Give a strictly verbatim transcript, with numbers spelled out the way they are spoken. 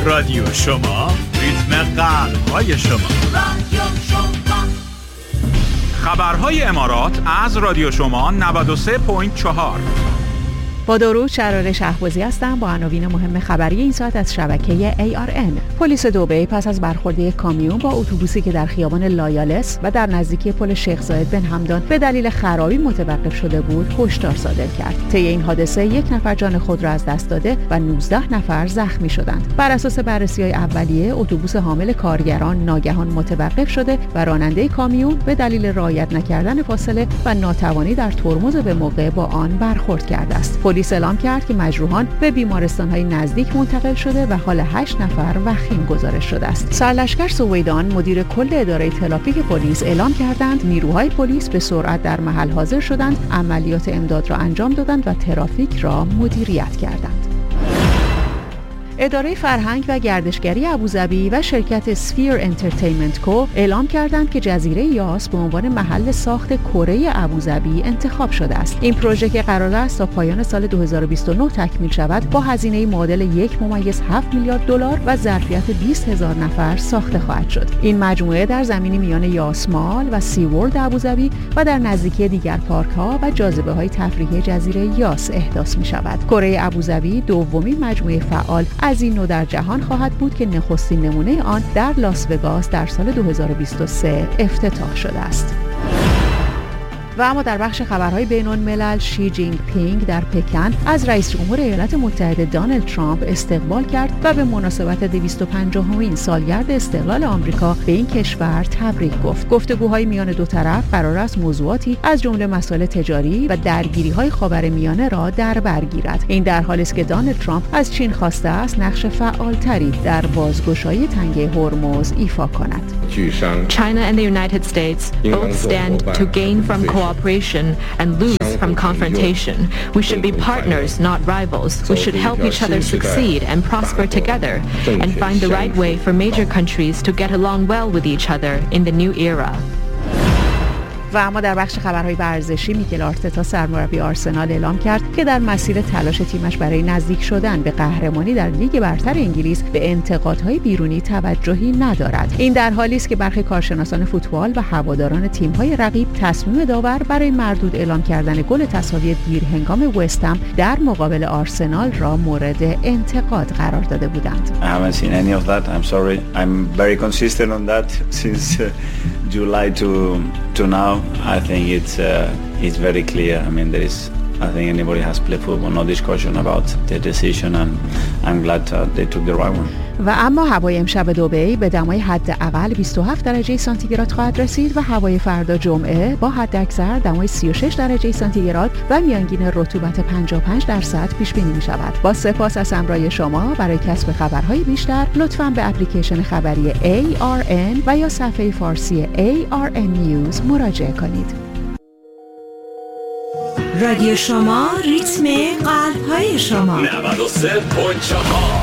رادیو شما، ریتم قلب‌های شما. رادیو شما. خبرهای امارات از رادیو شما نود و سه ممیز چهار. با درود، شراره شهبازی هستم با عناوین مهم خبری این ساعت از شبکه ای آر ان. پلیس دبی پس از برخورد یک کامیون با اتوبوسی که در خیابان لایالس و در نزدیکی پل شیخ زاید بن حمدان به دلیل خرابی متوقف شده بود، هشدار صادر کرد. طی این حادثه یک نفر جان خود را از دست داده و نوزده نفر زخمی شدند. بر اساس بررسی‌های اولیه، اتوبوس حامل کارگران ناگهان متوقف شده و راننده کامیون به دلیل رعایت نکردن فاصله و ناتوانی در ترمز به موقع با آن برخورد کرده است. پلیس اعلام کرد که مجروحان به بیمارستان‌های نزدیک منتقل شده و حال هشت نفر وخیم گزارش شده است. سرلشکر سویدان، مدیر کل اداره ترافیک پلیس، اعلام کردند نیروهای پلیس به سرعت در محل حاضر شدند، عملیات امداد را انجام دادند و ترافیک را مدیریت کردند. اداره فرهنگ و گردشگری ابوظبی و شرکت سفیر انترتینمنت کو اعلام کردند که جزیره یاس به عنوان محل ساخت کره ابوظبی انتخاب شده است. این پروژه که قرار است تا پایان سال دو هزار و بیست و نه تکمیل شود، با هزینه معادل یک ممیز هفت میلیارد دلار و ظرفیت بیست هزار نفر ساخته خواهد شد. این مجموعه در زمینی میان یاس مال و سی ورلد ابوظبی و در نزدیکی دیگر پارک‌ها و جاذبه‌های تفریحی جزیره یاس احداث می‌شود. کره ابوظبی دومین مجموعه فعال از این نوع در جهان خواهد بود که نخستین نمونه آن در لاس وگاس در سال دو هزار و بیست و سه افتتاح شده است. و اما در بخش خبرهای بین‌الملل، شی جینگ پینگ در پکن از رئیس جمهور ایالات متحده دونالد ترامپ استقبال کرد و به مناسبت دویست و پنجاهمین سالگرد استقلال آمریکا به این کشور تبریک گفت. گفتگوهای میان دو طرف قرار است موضوعاتی از جمله مسائل تجاری و درگیری‌های خاورمیانه را در بر گیرد. این در حالی است که دونالد ترامپ از چین خواسته است نقش فعالتری در بازگشایی تنگه هرمز ایفا کند. China and the United States both stand to gain from cooperation and lose from confrontation. We should be partners, not rivals. We should help each other succeed and prosper together and find the right way for major countries to get along well with each other in the new era. و اما در بخش خبرهای ورزشی، میکل آرتتا سرمربی آرسنال اعلام کرد که در مسیر تلاش تیمش برای نزدیک شدن به قهرمانی در لیگ برتر انگلیس به انتقادهای بیرونی توجهی ندارد. این در حالی است که برخی کارشناسان فوتبال و هواداران تیم‌های رقیب تصمیم داور برای مردود اعلام کردن گل تساوی دیر هنگام وستهم در مقابل آرسنال را مورد انتقاد قرار داده بودند. I haven't seen any of that. I'm sorry. I'm very consistent on that since uh, July to to now. I think it's uh, it's very clear. I mean, there is. I think anybody has played football, no discussion about the decision, and I'm glad uh, they took the right one. و اما هوای امشب دبی به دمای حداقل بیست و هفت درجه سانتیگراد خواهد رسید و هوای فردا جمعه با حداکثر دمای سی و شش درجه سانتیگراد و میانگین رطوبت پنجاه و پنج درصد پیش بینی می شود. با سپاس از همراهی شما. برای کسب خبرهای بیشتر لطفاً به اپلیکیشن خبری ای آر ان و یا صفحه فارسی ای آر ان News مراجعه کنید. رادیو شما، ریتم قلب‌های شما. نود و سه ممیز چهار.